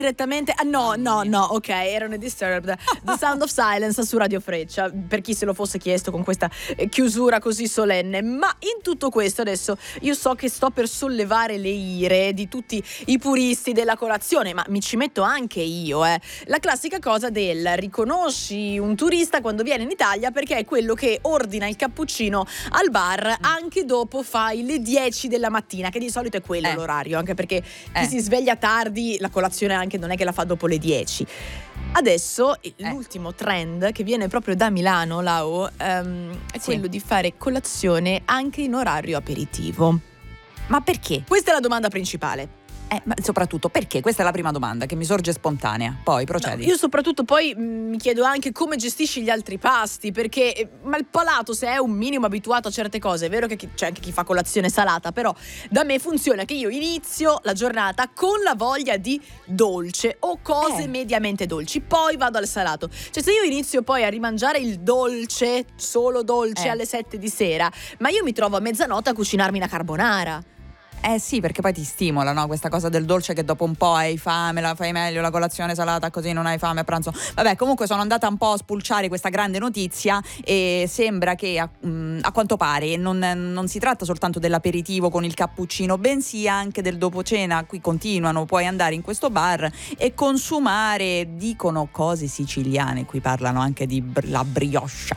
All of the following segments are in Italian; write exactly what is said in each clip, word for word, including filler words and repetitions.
Direttamente, ah no, no, no, ok, erano i Disturbed. The Sound of Silence su Radio Freccia, per chi se lo fosse chiesto con questa eh, chiusura così solenne. Ma in tutto questo adesso io so che sto per sollevare le ire di tutti i puristi della colazione, ma mi ci metto anche io, eh. La classica cosa del riconosci un turista quando viene in Italia perché è quello che ordina il cappuccino al bar anche dopo fai le dieci della mattina, che di solito è quello Eh. l'orario, anche perché chi Eh. si sveglia tardi la colazione anche non è che la fa dopo le dieci. Adesso Eh. l'ultimo trend che viene proprio da Milano, Lau, ehm, è Sì. quello di fare colazione anche in orario aperitivo. Ma perché? Questa è la domanda principale. Eh, ma soprattutto perché? Questa è la prima domanda che mi sorge spontanea. Poi procedi. No, io soprattutto poi mh, mi chiedo anche come gestisci gli altri pasti, perché eh, ma il palato, se è un minimo abituato a certe cose, è vero che chi- c'è anche chi fa colazione salata, però da me funziona che io inizio la giornata con la voglia di dolce o cose Eh. mediamente dolci, poi vado al salato. Cioè se io inizio poi a rimangiare il dolce, solo dolce Eh. alle sette di sera, ma io mi trovo a mezzanotte a cucinarmi una carbonara. Eh sì, perché poi ti stimola, no? Questa cosa del dolce che dopo un po' hai fame, la fai meglio, la colazione salata così non hai fame a pranzo. Vabbè, comunque sono andata un po' a spulciare questa grande notizia e sembra che a, mh, a quanto pare non, non si tratta soltanto dell'aperitivo con il cappuccino, bensì anche del dopo cena. Qui continuano, puoi andare in questo bar e consumare, dicono cose siciliane, qui parlano anche di br- la brioche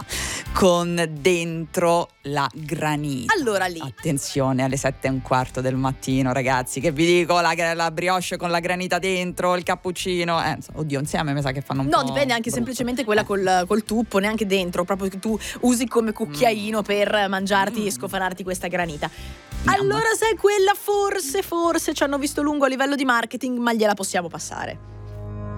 con dentro la granita. Allora lì Attenzione, alle sette e un quarto del mattino, ragazzi, che vi dico, la, la brioche con la granita dentro, il cappuccino, eh, oddio, insieme mi sa che fanno un No, po' dipende anche brutto. semplicemente quella Eh. col, col tuppo, neanche dentro, proprio che tu usi come cucchiaino per mangiarti Mm. e scofanarti questa granita. Mamma. Allora, sai, quella forse, forse ci hanno visto lungo a livello di marketing, ma gliela possiamo passare.